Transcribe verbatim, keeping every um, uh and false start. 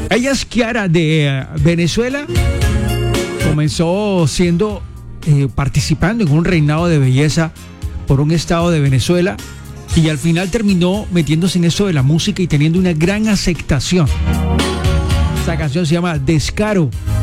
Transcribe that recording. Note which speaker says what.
Speaker 1: Ella es Kiara de eh, Venezuela. Comenzó siendo, eh, participando en un reinado de belleza por un estado de Venezuela y al final terminó metiéndose en eso de la música y teniendo una gran aceptación. Esta canción se llama Descaro.